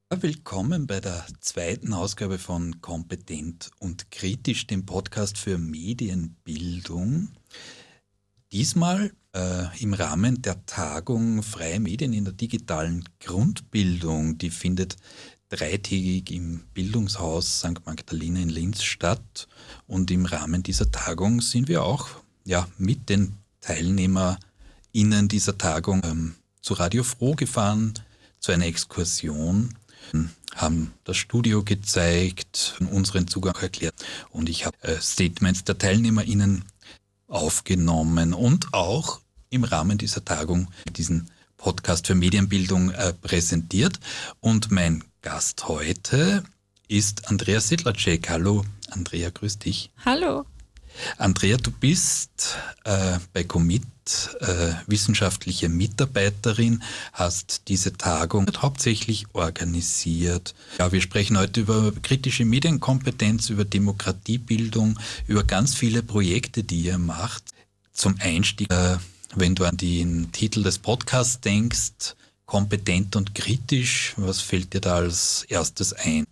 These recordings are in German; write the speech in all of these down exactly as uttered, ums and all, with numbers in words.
Willkommen bei der zweiten Ausgabe von Kompetent und Kritisch, dem Podcast für Medienbildung. Diesmal äh, im Rahmen der Tagung Freie Medien in der digitalen Grundbildung. Die findet dreitägig im Bildungshaus Sankt Magdalena in Linz statt. Und im Rahmen dieser Tagung sind wir auch ja, mit den TeilnehmerInnen dieser Tagung ähm, zu Radio Froh gefahren, zu einer Exkursion, haben das Studio gezeigt, unseren Zugang erklärt und ich habe äh, Statements der TeilnehmerInnen aufgenommen und auch im Rahmen dieser Tagung diesen Podcast für Medienbildung äh, präsentiert. Und mein Gast heute ist Andrea Sedlacek. Hallo Andrea, grüß dich. Hallo. Andrea, du bist äh, bei Commit äh, wissenschaftliche Mitarbeiterin, hast diese Tagung hauptsächlich organisiert. Ja, wir sprechen heute über kritische Medienkompetenz, über Demokratiebildung, über ganz viele Projekte, die ihr macht. Zum Einstieg, äh, wenn du an den Titel des Podcasts denkst, kompetent und kritisch, was fällt dir da als erstes ein?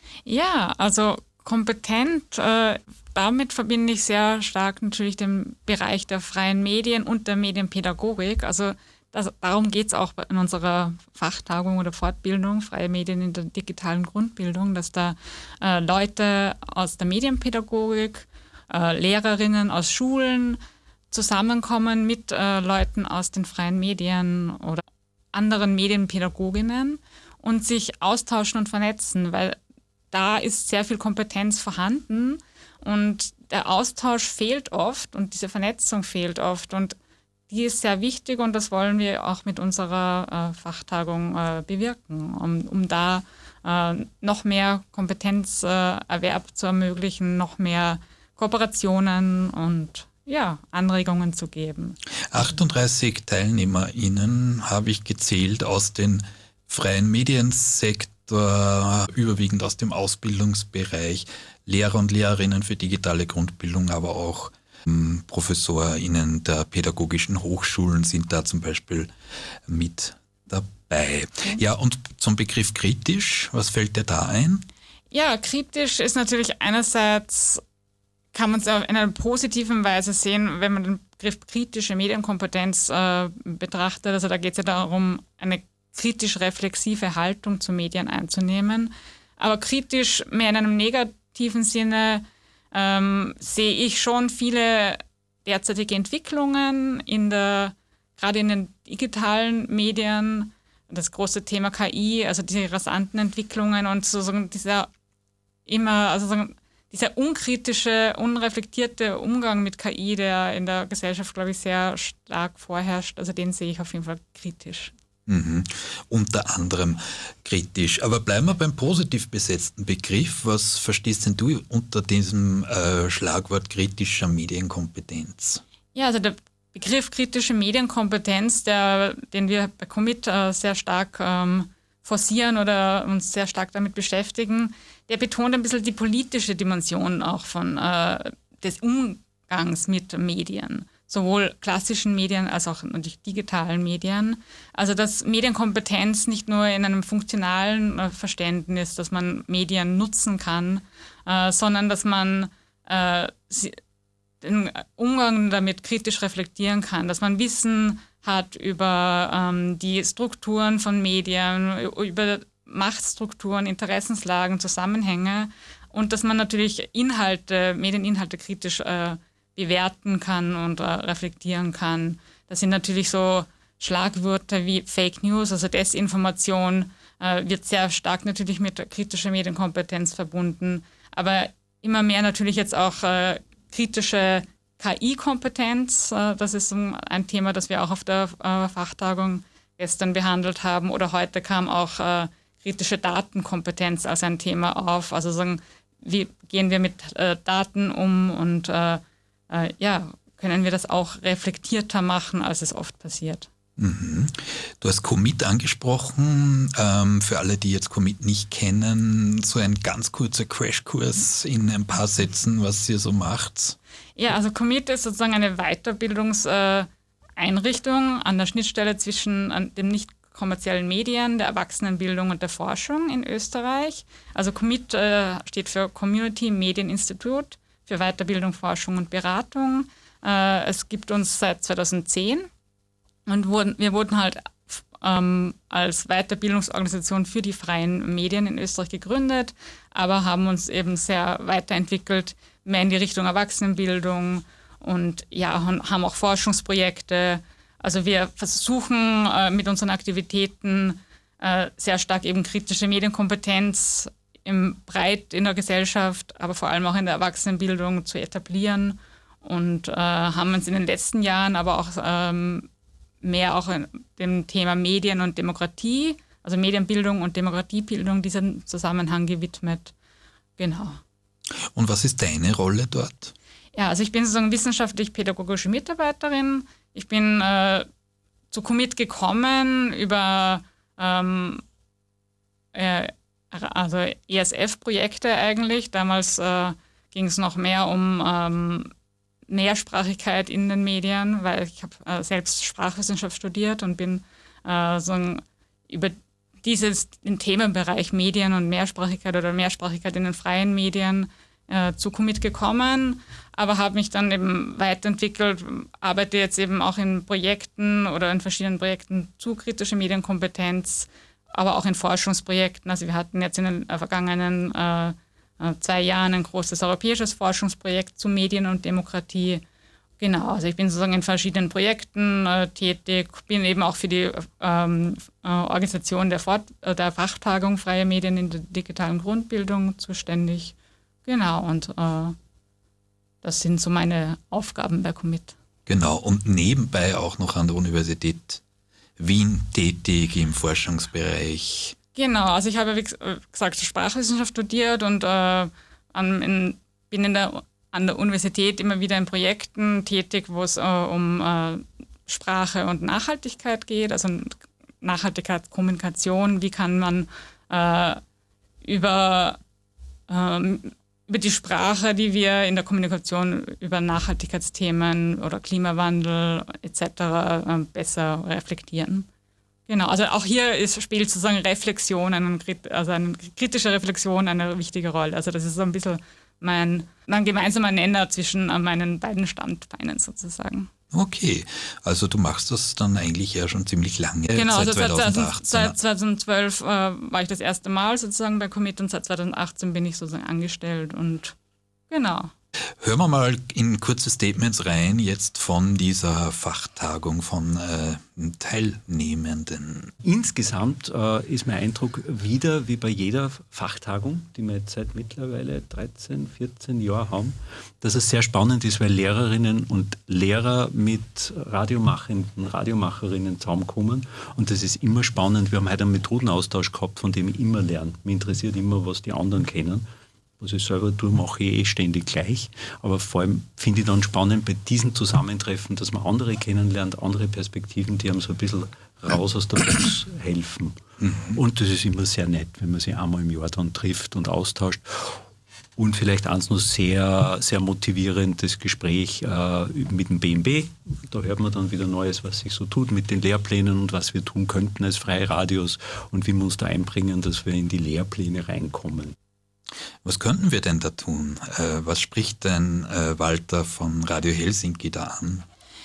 Ja, also kompetent, äh, damit verbinde ich sehr stark natürlich den Bereich der freien Medien und der Medienpädagogik. Also das, darum geht es auch in unserer Fachtagung oder Fortbildung, freie Medien in der digitalen Grundbildung, dass da äh, Leute aus der Medienpädagogik, äh, Lehrerinnen aus Schulen zusammenkommen mit äh, Leuten aus den freien Medien oder anderen Medienpädagoginnen und sich austauschen und vernetzen, weil da ist sehr viel Kompetenz vorhanden und der Austausch fehlt oft und diese Vernetzung fehlt oft und die ist sehr wichtig und das wollen wir auch mit unserer äh, Fachtagung äh, bewirken, um, um da äh, noch mehr Kompetenzerwerb äh, zu ermöglichen, noch mehr Kooperationen und ja, Anregungen zu geben. achtunddreißig TeilnehmerInnen habe ich gezählt aus den freien Mediensektor, überwiegend aus dem Ausbildungsbereich, Lehrer und Lehrerinnen für digitale Grundbildung, aber auch ähm, ProfessorInnen der pädagogischen Hochschulen sind da zum Beispiel mit dabei. Okay. Ja, und zum Begriff kritisch, was fällt dir da ein? Ja, kritisch ist natürlich einerseits, kann man es in einer positiven Weise sehen, wenn man den Begriff kritische Medienkompetenz äh, betrachtet. Also da geht es ja darum, eine kritisch-reflexive Haltung zu Medien einzunehmen. Aber kritisch mehr in einem negativen Sinne ähm, sehe ich schon viele derzeitige Entwicklungen in der, gerade in den digitalen Medien, das große Thema K I, also diese rasanten Entwicklungen und sozusagen dieser immer, also sozusagen dieser unkritische, unreflektierte Umgang mit K I, der in der Gesellschaft, glaube ich, sehr stark vorherrscht, also den sehe ich auf jeden Fall kritisch. Mhm. Unter anderem kritisch. Aber bleiben wir beim positiv besetzten Begriff. Was verstehst denn du unter diesem äh, Schlagwort kritischer Medienkompetenz? Ja, also der Begriff kritische Medienkompetenz, der, den wir bei Commit äh, sehr stark ähm, forcieren oder uns sehr stark damit beschäftigen, der betont ein bisschen die politische Dimension auch von äh, des Umgangs mit Medien. Sowohl klassischen Medien als auch natürlich digitalen Medien. Also dass Medienkompetenz nicht nur in einem funktionalen äh, Verständnis, dass man Medien nutzen kann, äh, sondern dass man äh, sie, den Umgang damit kritisch reflektieren kann, dass man Wissen hat über ähm, die Strukturen von Medien, über Machtstrukturen, Interessenslagen, Zusammenhänge und dass man natürlich Inhalte, Medieninhalte kritisch äh, bewerten kann und äh, reflektieren kann. Das sind natürlich so Schlagwörter wie Fake News, also Desinformation, äh, wird sehr stark natürlich mit kritischer Medienkompetenz verbunden, aber immer mehr natürlich jetzt auch äh, kritische K I-Kompetenz. Äh, das ist um, ein Thema, das wir auch auf der äh, Fachtagung gestern behandelt haben oder heute kam auch äh, kritische Datenkompetenz als ein Thema auf. Also sagen, wie gehen wir mit äh, Daten um und äh, äh, ja, können wir das auch reflektierter machen, als es oft passiert. Mhm. Du hast Commit angesprochen. Ähm, für alle, die jetzt Commit nicht kennen, so ein ganz kurzer Crashkurs in ein paar Sätzen, was ihr so macht. Ja, also Commit ist sozusagen eine Weiterbildungseinrichtung äh, an der Schnittstelle zwischen an dem nicht kommerziellen Medien, der Erwachsenenbildung und der Forschung in Österreich. Also Commit äh, steht für Community Medien Institute, für Weiterbildung, Forschung und Beratung. Äh, es gibt uns seit zweitausendzehn und wurden, wir wurden halt ähm, als Weiterbildungsorganisation für die freien Medien in Österreich gegründet, aber haben uns eben sehr weiterentwickelt, mehr in die Richtung Erwachsenenbildung und ja, haben auch Forschungsprojekte. Also wir versuchen äh, mit unseren Aktivitäten äh, sehr stark eben kritische Medienkompetenz im breit in der Gesellschaft, aber vor allem auch in der Erwachsenenbildung zu etablieren und äh, haben uns in den letzten Jahren aber auch ähm, mehr auch in dem Thema Medien und Demokratie, also Medienbildung und Demokratiebildung, diesem Zusammenhang gewidmet. Genau. Und was ist deine Rolle dort? Ja, also ich bin sozusagen wissenschaftlich-pädagogische Mitarbeiterin. Ich bin äh, zu Commit gekommen über ähm, äh, also E S F-Projekte eigentlich. Damals äh, ging es noch mehr um ähm, Mehrsprachigkeit in den Medien, weil ich habe äh, selbst Sprachwissenschaft studiert und bin äh, so über dieses den Themenbereich Medien und Mehrsprachigkeit oder Mehrsprachigkeit in den freien Medien äh, zu Commit gekommen, aber habe mich dann eben weiterentwickelt, arbeite jetzt eben auch in Projekten oder in verschiedenen Projekten zu kritischer Medienkompetenz, aber auch in Forschungsprojekten. Also wir hatten jetzt in den vergangenen äh, zwei Jahren ein großes europäisches Forschungsprojekt zu Medien und Demokratie. Genau, also ich bin sozusagen in verschiedenen Projekten äh, tätig, bin eben auch für die ähm, äh, Organisation der, Fort äh, der Fachtagung Freie Medien in der digitalen Grundbildung zuständig. Genau, und äh, das sind so meine Aufgaben bei Commit. Genau, und nebenbei auch noch an der Universität Wien tätig im Forschungsbereich. Genau, also ich habe, wie gesagt, Sprachwissenschaft studiert und äh, an, in, bin in der, an der Universität immer wieder in Projekten tätig, wo es äh, um äh, Sprache und Nachhaltigkeit geht, also Nachhaltigkeitskommunikation, wie kann man äh, über, äh, über die Sprache, die wir in der Kommunikation über Nachhaltigkeitsthemen oder Klimawandel et cetera äh, besser reflektieren. Genau, also auch hier ist, spielt sozusagen Reflexion, eine, also eine kritische Reflexion eine wichtige Rolle. Also das ist so ein bisschen mein, mein gemeinsamer Nenner zwischen meinen beiden Standbeinen sozusagen. Okay, also du machst das dann eigentlich ja schon ziemlich lange, genau, seit also zweitausendachtzehn. Seit zweitausendzwölf äh, war ich das erste Mal sozusagen bei Commit und seit zweitausendachtzehn bin ich sozusagen angestellt und genau. Hören wir mal in kurze Statements rein jetzt von dieser Fachtagung von äh, Teilnehmenden. Insgesamt äh, ist mein Eindruck wieder wie bei jeder Fachtagung, die wir jetzt seit mittlerweile dreizehn, vierzehn Jahren haben, dass es sehr spannend ist, weil Lehrerinnen und Lehrer mit Radiomachenden, Radiomacherinnen zusammenkommen und das ist immer spannend. Wir haben heute einen Methodenaustausch gehabt, von dem ich immer lerne. Mich interessiert immer, was die anderen kennen. Was ich selber tue, mache ich eh ständig gleich. Aber vor allem finde ich dann spannend bei diesen Zusammentreffen, dass man andere kennenlernt, andere Perspektiven, die einem so ein bisschen raus aus der Box helfen. Mhm. Und das ist immer sehr nett, wenn man sich einmal im Jahr dann trifft und austauscht. Und vielleicht eins noch sehr, sehr motivierendes Gespräch äh, mit dem B M B. Da hört man dann wieder Neues, was sich so tut mit den Lehrplänen und was wir tun könnten als Freie Radios und wie wir uns da einbringen, dass wir in die Lehrpläne reinkommen. Was könnten wir denn da tun? Äh, was spricht denn äh, Walter von Radio Helsinki da an?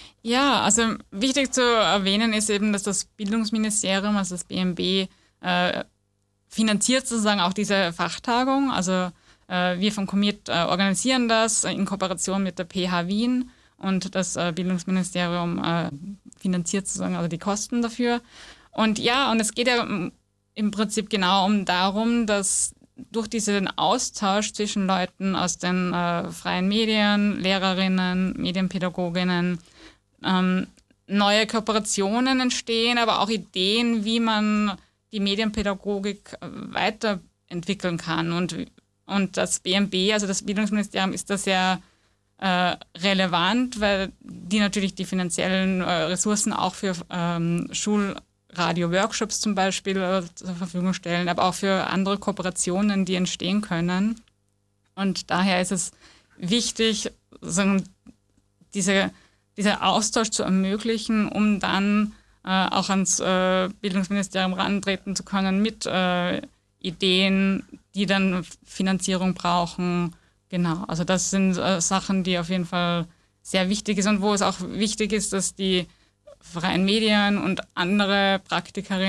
Ja, also wichtig zu erwähnen ist eben, dass das Bildungsministerium, also das B M B, äh, finanziert sozusagen auch diese Fachtagung. Also äh, wir von Commit äh, organisieren das in Kooperation mit der P H Wien und das äh, Bildungsministerium äh, finanziert sozusagen also die Kosten dafür. Und ja, und es geht ja im Prinzip genau um darum, dass durch diesen Austausch zwischen Leuten aus den äh, freien Medien, Lehrerinnen, Medienpädagoginnen, ähm, neue Kooperationen entstehen, aber auch Ideen, wie man die Medienpädagogik weiterentwickeln kann. Und, und das B M B, also das Bildungsministerium, ist da sehr äh, relevant, weil die natürlich die finanziellen äh, Ressourcen auch für ähm, Schul- Radio-Workshops zum Beispiel äh, zur Verfügung stellen, aber auch für andere Kooperationen, die entstehen können. Und daher ist es wichtig, so diese, dieser Austausch zu ermöglichen, um dann äh, auch ans äh, Bildungsministerium rantreten zu können mit äh, Ideen, die dann Finanzierung brauchen. Genau, also das sind äh, Sachen, die auf jeden Fall sehr wichtig sind und wo es auch wichtig ist, dass die freien Medien und andere Praktikerinnen